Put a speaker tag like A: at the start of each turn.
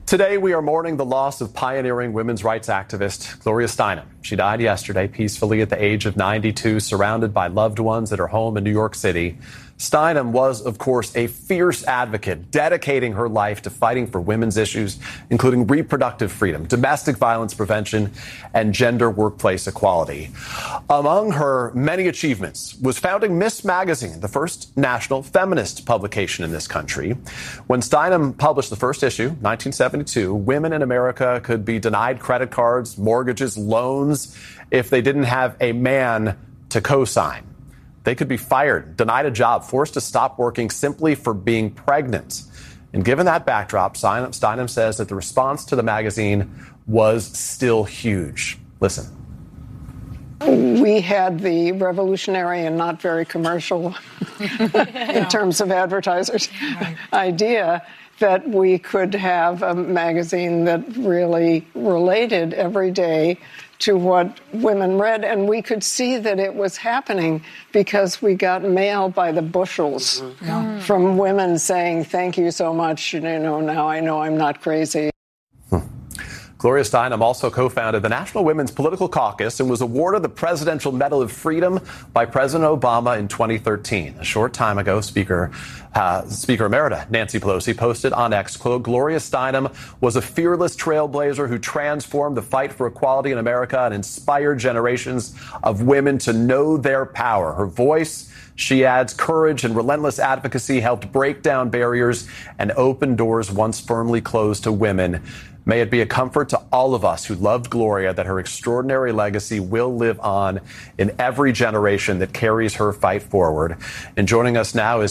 A: Today, we are mourning the loss of pioneering women's rights activist Gloria Steinem. She died yesterday peacefully at the age of 92, surrounded by loved ones at her home in New York City. Steinem was, of course, a fierce advocate, dedicating her life to fighting for women's issues, including reproductive freedom, domestic violence prevention, and gender workplace equality. Among her many achievements was founding Miss Magazine, the first national feminist publication in this country. When Steinem published the first issue, 1972, women in America could be denied credit cards, mortgages, loans if they didn't have a man to co-sign. They could be fired, denied a job, forced to stop working simply for being pregnant. And given that backdrop, Steinem says that the response to the magazine was still huge. Listen.
B: We had the revolutionary and not very commercial in terms of advertisers idea that we could have a magazine that really related every day to what women read, and we could see that it was happening because we got mail by the bushels from women saying, "Thank you so much, now I know I'm not crazy."
A: Gloria Steinem also co-founded the National Women's Political Caucus and was awarded the Presidential Medal of Freedom by President Obama in 2013. A short time ago, Speaker Emerita Nancy Pelosi posted on X, quote, "Gloria Steinem was a fearless trailblazer who transformed the fight for equality in America and inspired generations of women to know their power. Her voice," she adds, "courage and relentless advocacy helped break down barriers and open doors once firmly closed to women. May it be a comfort to all of us who loved Gloria that her extraordinary legacy will live on in every generation that carries her fight forward." And joining us now is